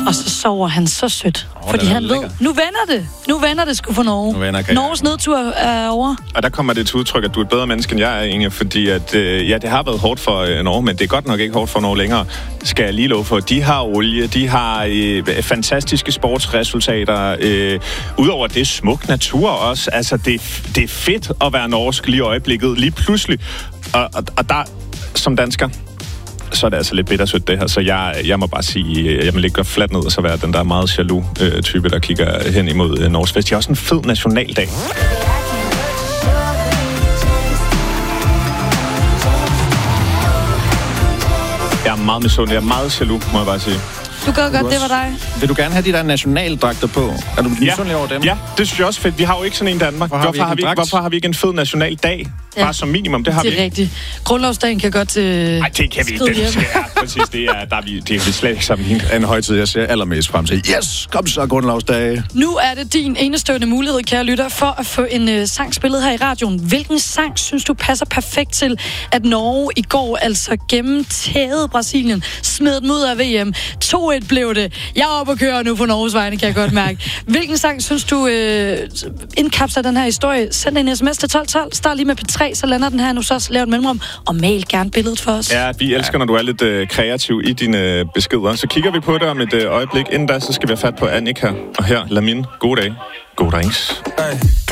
Og så sover han så sødt. Fordi han ved, nu vender det sgu for Norge. Norges nedtur er over. Og der kommer det til udtryk, at du er et bedre menneske, end jeg er, Inge. Fordi at, det har været hårdt for Norge, men det er godt nok ikke hårdt for Norge længere. Skal jeg lige love for. De har olie, de har fantastiske sportsresultater. Udover det, smuk natur også. Altså, det er fedt at være norsk lige i øjeblikket. Lige pludselig. Og der, som dansker, så er det altså lidt bittersødt det her. Så jeg må bare sige, jeg må ligge fladt ned og så være den der meget jaloux type, der kigger hen imod Norges fest. Det er også en fed nationaldag. Jeg er meget misundelig. Jeg er meget jaloux, må jeg bare sige. Du gør godt, det var dig. Vil du gerne have de der nationaldragter på? Er du misundelig over dem? Ja, det synes jeg også fedt. Vi har jo ikke sådan en i Danmark. Hvorfor har vi ikke en fed nationaldag? Ja. Bare som minimum, det har vi ikke. Det er rigtigt. Grundlovsdagen kan godt nej, det kan vi ikke. Præcis, det er vi slet ikke sammenlignet. En højtid, jeg ser allermest frem til. Yes, kom så, grundlovsdag. Nu er det din enestående mulighed, kære lytter, for at få en sang spillet her i radioen. Hvilken sang synes du passer perfekt til, at Norge i går altså gennemtævede Brasilien, smed dem ud af VM. 2-1 blev det. Jeg er oppe og kører nu på Norges vegne, kan jeg godt mærke. Hvilken sang synes du indkapsler den her historie? Send en sms til 1212. Start lige med P3, så lander den her nu, så lav et mellemrum, og mail gerne billedet for os. Ja, vi elsker, når du er lidt kreativ i dine beskeder. Så kigger vi på det om et øjeblik. Inden da, så skal vi have fat på Annika. Og her, Lamin. God dag. God dagens.